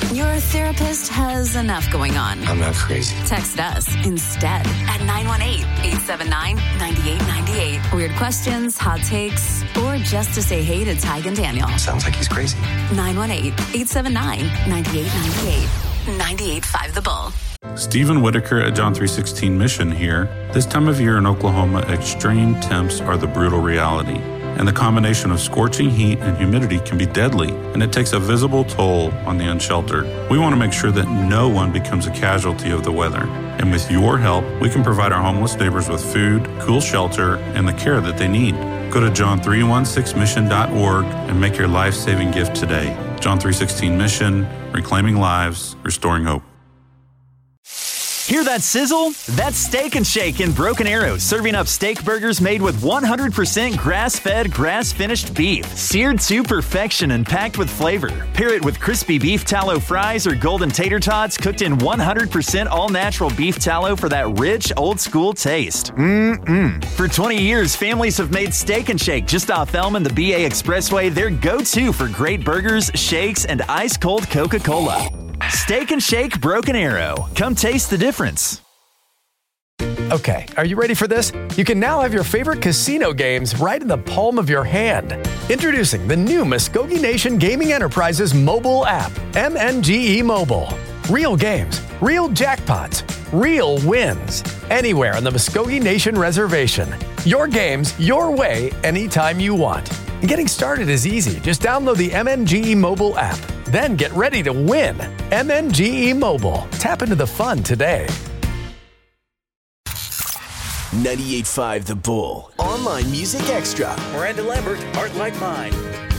Your therapist has enough going on. I'm not crazy. Text us instead at 918-879-9898. Weird questions, hot takes, or just to say hey to Tig and Daniel. Sounds like he's crazy. 918-879-9898. 98.5 The Bull. Stephen Whitaker at John 3:16 Mission here. This time of year in Oklahoma, extreme temps are the brutal reality. And the combination of scorching heat and humidity can be deadly, and it takes a visible toll on the unsheltered. We want to make sure that no one becomes a casualty of the weather. And with your help, we can provide our homeless neighbors with food, cool shelter, and the care that they need. Go to john316mission.org and make your life-saving gift today. John 3:16 Mission, reclaiming lives, restoring hope. Hear that sizzle? That's Steak and Shake in Broken Arrow, serving up steak burgers made with 100% grass-fed, grass-finished beef, seared to perfection and packed with flavor. Pair it with crispy beef tallow fries or golden tater tots cooked in 100% all-natural beef tallow for that rich, old-school taste. For 20 years, families have made Steak and Shake just off Elm and the BA Expressway their go-to for great burgers, shakes, and ice-cold Coca-Cola. Steak and Shake Broken Arrow. Come taste the difference. Okay, are you ready for this? You can now have your favorite casino games right in the palm of your hand. Introducing the new Muskogee Nation Gaming Enterprises mobile app, MNGE Mobile. Real games, real jackpots, real wins. Anywhere on the Muskogee Nation Reservation. Your games, your way, anytime you want. And getting started is easy. Just download the MNGE Mobile app. Then get ready to win. MNGE Mobile. Tap into the fun today. 98.5 The Bull. Online Music Extra. Miranda Lambert, Heart Like Mine.